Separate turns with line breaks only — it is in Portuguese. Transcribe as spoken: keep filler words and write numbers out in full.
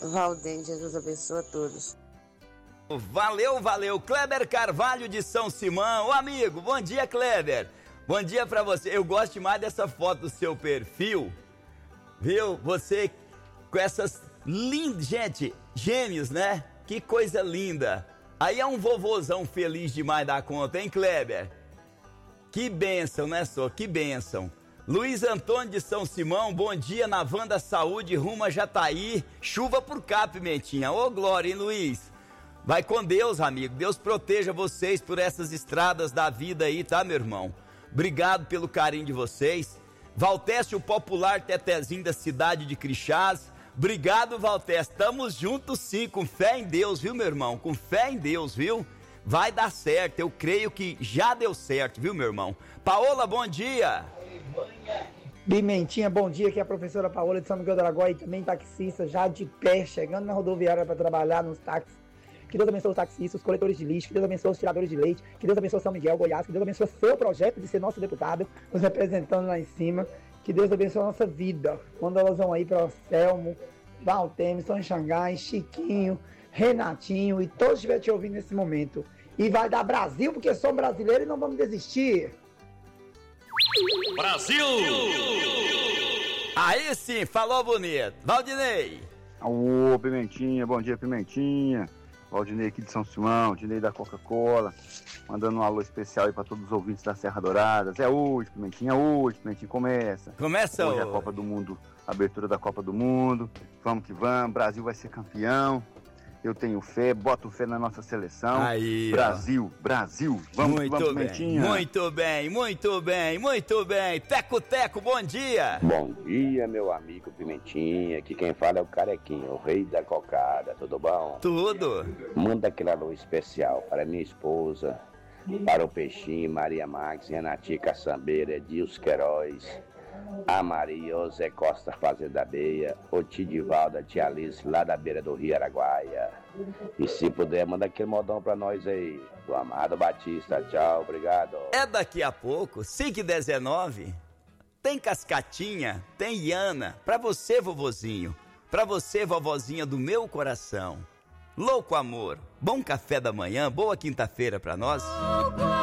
Valdem, Jesus abençoe a todos.
Valeu, valeu. Kleber Carvalho de São Simão. Ô amigo, bom dia, Kleber. Bom dia pra você. Eu gosto demais dessa foto do seu perfil. Viu? Você com essas lindas... Gente, gêmeos, né? Que coisa linda. Aí é um vovôzão feliz demais da conta, hein, Kleber? Que bênção, né, só? Que bênção. Luiz Antônio de São Simão, bom dia na van da saúde, rumo a Jataí. Chuva por cá, Pimentinha. Ô, glória, hein, Luiz? Vai com Deus, amigo. Deus proteja vocês por essas estradas da vida aí, tá, meu irmão? Obrigado pelo carinho de vocês. Valtécio, o popular Tetezinho da cidade de Crixás. Obrigado, Valtécio. Estamos juntos sim, com fé em Deus, viu, meu irmão? Com fé em Deus, viu? Vai dar certo. Eu creio que já deu certo, viu, meu irmão? Paola, bom dia.
Pimentinha, bom dia, aqui é a professora Paola de São Miguel do Araguaia, também taxista, já de pé, chegando na rodoviária para trabalhar nos táxis. Que Deus abençoe os taxistas, os coletores de lixo, que Deus abençoe os tiradores de leite, que Deus abençoe São Miguel, Goiás, que Deus abençoe seu projeto de ser nosso deputado, nos representando lá em cima, que Deus abençoe a nossa vida. Quando elas vão aí para o Selmo, Valtemes, São Xangai, Chiquinho, Renatinho e todos estiverem te ouvindo nesse momento. E vai dar Brasil, porque somos brasileiros e não vamos desistir.
Brasil! Aí sim, falou bonito. Valdinei.
Ô, Pimentinha, bom dia, Pimentinha. Valdinei aqui de São Simão, Valdinei da Coca-Cola, mandando um alô especial aí para todos os ouvintes da Serra Douradas. É hoje, Pimentinha, é hoje, Pimentinha, começa.
Começa
hoje.
Hoje
é a Copa do Mundo, a abertura da Copa do Mundo. Vamos que vamos, Brasil vai ser campeão. Eu tenho fé, boto fé na nossa seleção.
Aí,
Brasil, ó. Brasil, vamos,
muito
vamos,
bem,
Pimentinha.
Muito bem, muito bem, muito bem. Teco, Teco, bom dia.
Bom dia, meu amigo Pimentinha. Aqui quem fala é o Carequinho, o rei da cocada. Tudo bom?
Tudo.
Manda aquele alô especial para minha esposa, para o Peixinho, Maria Max, Renatinha Caçambeira, Edilson Queiroz, a Maria, o Zé Costa Fazenda Beia, o Tidivaldo, a Tia Alice, lá da beira do Rio Araguaia. E se puder, manda aquele modão pra nós aí, do Amado Batista. Tchau, obrigado.
É daqui a pouco, cinco e dezenove, tem Cascatinha, tem Iana, pra você, vovozinho, pra você, vovozinha do meu coração. Louco amor, bom café da manhã, boa quinta-feira pra nós.